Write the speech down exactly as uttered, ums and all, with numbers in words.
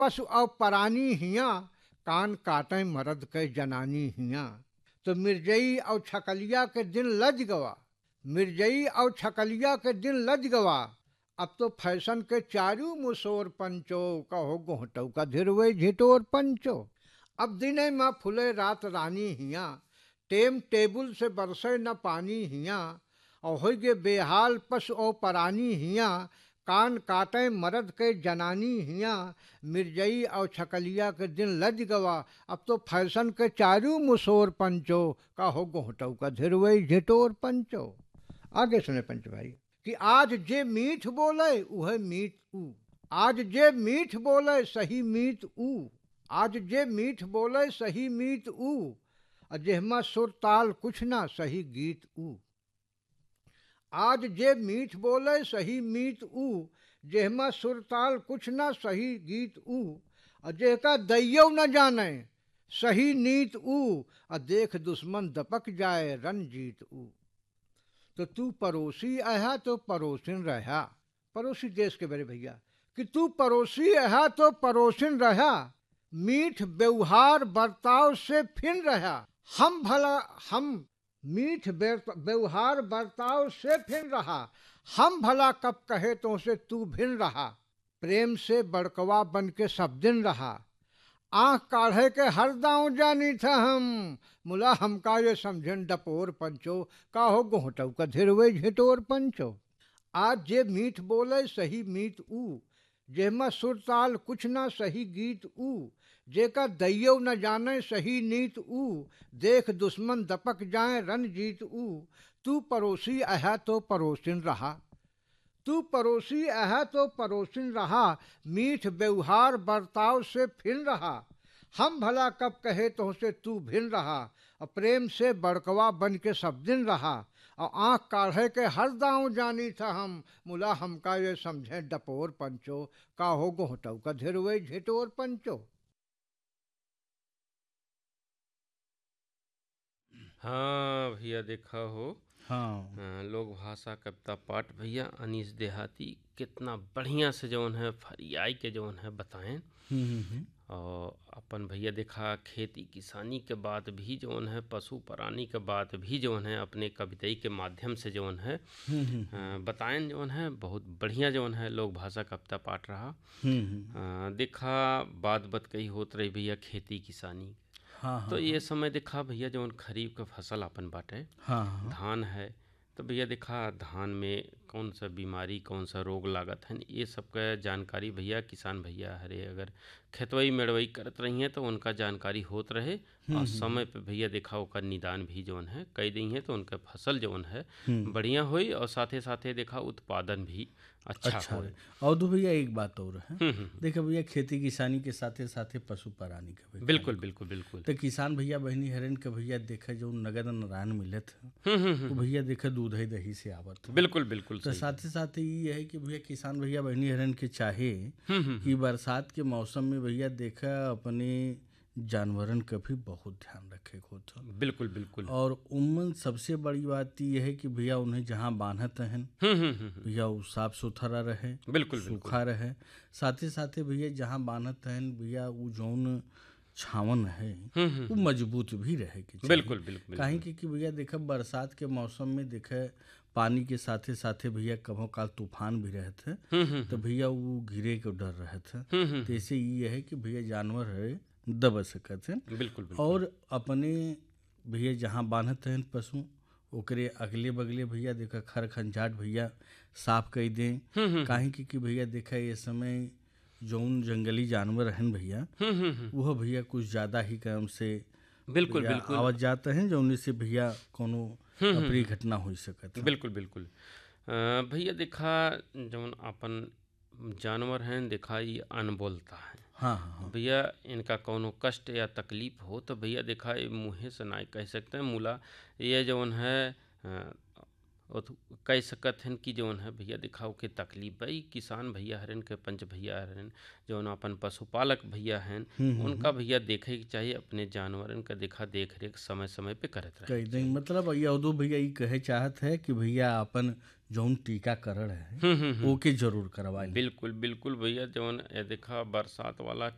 पशु और परानी हिया, कान काटे मर्द के जनानी हिया। तो मिर्जई और छकलिया के दिन लज गवा, मिर्जई और छकलिया के दिन लज गवा। अब तो फैशन के चारू मुसोर पंचो, कहो गोहटऊ का धिरवे झिटोर पंचो। अब दिने माँ फुले रात रानी हिया, टेम टेबुल से बरसे न पानी हिया। और हो गे बेहाल पशु और परानी हिया, कान काटे मर्द के जनानी हिया। मिर्जई और छकलिया के दिन लज गवा, अब तो फैशन के चारू मुसोर पंचो, कहो गोहटऊ का धिरवे झिटोर पंचो। आगे सुने पंच भाई कि आज जे मीठ बोले उहे मीठ ऊ, आज जे मीठ बोले सही मीठ ऊ, आज जे मीठ बोले सही मीठ ऊ। जेहमा सुर ताल कुछ ना सही गीत ऊ, आज जे मीठ बोले सही मीठ ऊ। जेहमा सुर ताल कुछ ना सही गीत ऊ। जेहका दैयो न जाने सही नीत ऊ, देख दुश्मन दपक जाए रणजीत ऊ। तो तू पड़ोसी आया तो पड़ोसिन रहा, पड़ोसी देश के बड़े भैया कि तू पड़ोसी आया तो पड़ोसिन रहा। मीठ व्यवहार बर्ताव से फिन रहा, हम भला हम मीठ व्यवहार बर्ताव से फिन रहा। हम भला कब कहे तो से तू भिन रहा, प्रेम से बड़कवा बन के सब दिन रहा। आँख काढ़े के हर दांव जानी था हम, मुला हमका ये समझन डपोर पंचो, काहो गोहटऊ का धिरवे झिटोर पंचो। आज जे मीठ बोले सही मीठ ऊ, जेमा सुर ताल कुछ ना सही गीत ऊ। जेका दैयो न जाने सही नीत ऊ, देख दुश्मन दपक जाए रणजीत ऊ। तू पड़ोसी आया तो पड़ोसिन रहा, तू पड़ोसी आया तो पड़ोसिन रहा। मीठ व्यवहार बर्ताव से फिन रहा, हम भला कब कहे तो से तू भिन रहा। और प्रेम से बड़कवा बन के सब दिन रहा, और आँख काढ़े के हर दांव जानी था हम, मुला हमका ये समझे डपोर पंचो, काहो गोहटऊ का धिरवे झिटोर पंचो। हाँ भैया देखा हो, हाँ हाँ, लोक भाषा कविता पाठ भैया अनीस देहाती कितना बढ़िया से जौन है फरियाई के जौन है बताएं। हम्म, हम्म, हम्म। और अपन भैया देखा खेती किसानी के बात भी जौन है, पशु प्राणी के बात भी जौन है अपने कविताई के माध्यम से जौन है हम्म, हम्म, अ, बताएं जौन है। बहुत बढ़िया जौन है लोक भाषा कविता पाठ रहा। हम्म, हम्म। अ, देखा बात बत कही होत रही भैया खेती किसानी। हाँ हाँ तो ये समय देखा भैया जौन खरीफ का फसल अपन बाटे, हाँ हाँ धान है। तो भैया देखा धान में कौन सा बीमारी कौन सा रोग लागत है, ये सब का जानकारी भैया किसान भैया हरे अगर खेतवई मेड़वई करत रही हैं तो उनका जानकारी होत रहे। और समय पे भैया देखा ओकर निदान भी जौन है कई दी है तो उनका फसल जौन है बढ़िया होई और साथे साथे देखा उत्पादन भी अच्छा, अच्छा होई। है। और दो भैया एक बात और है, हम्म, हम्म, देखो भैया खेती किसानी के साथे साथे पशु प्राणी का भी बिल्कुल बिल्कुल बिल्कुल। तो किसान भैया बहनी हरन के भैया देखे जो नगद नारायण मिलत है, हम्म, हम्म, वो भैया देखे दूध ही दही से आवत है। बिल्कुल बिल्कुल तो सही। साथ ही साथ ये है कि भैया किसान भैया बहनी हरन के चाहे हम्म, हम्म, कि बरसात के मौसम में भैया देखा अपने जानवरन का भी बहुत ध्यान रखे को होता। बिल्कुल बिल्कुल। और उमन सबसे बड़ी बात ये है कि भैया उन्हें जहाँ बांधत हैं हम्म, हम्म, हम्म, भैया वो साफ सुथरा रहे, बिल्कुल बिल्कुल। सूखा रहे। साथ ही साथ भैया जहाँ बांधत हैं भैया वो जौन छावन है हम्म, हम्म, वो मजबूत भी रहे के चाहिए। बिल्कुल बिल्कुल। काहे कि कि भैया देखा बरसात के मौसम में देखे पानी के साथे साथे भैया कभो काल तूफान भी रहते हम्म, हम्म, तो भैया वो गिरे के डर रहते। हम्म, हम्म, तो ऐसे ये है कि भैया जानवर है दब सकत है। बिल्कुल बिल्कुल। और अपने भैया जहाँ बांधत हैं पशु ओकरे अगले बगले भैया देखा खर खंजाट भैया साफ कर दें। काहे कि कि भैया देखा ये समय जौन जंगली जानवर हैं भैया हम्म, हम्म, हम्म, वह भैया कुछ ज़्यादा ही काम से बिल्कुल भैया बिल्कुल। आवत जाते हैं जौन से भैया कोनो अप्रिय घटना हो सकत है। बिल्कुल बिल्कुल। अ, भैया देखा जौन अपन जानवर हैं देखा ये अनबोलता है। हाँ हाँ हाँ भैया इनका कौनो कष्ट या तकलीफ हो तो भैया देखा ये मुँहे से ना कह सकते हैं, मूला ये जौन है अ, और कह सकत हैं कि जौन है भैया दिखाओ के तकलीफ भाई किसान भैया हरन के पंच भैया हरन जौन अपन पशुपालक भैया हैं उनका भैया देखे के चाहिए अपने जानवरन का देखा देख रेख समय समय पे करत रहे। कह दें मतलब यदो भैया ये कहे चाहत है कि भैया अपन जौन टीकाकरण है ओके जरूर करवाए। बिल्कुल बिल्कुल भैया जौन ये देखा बरसात वाला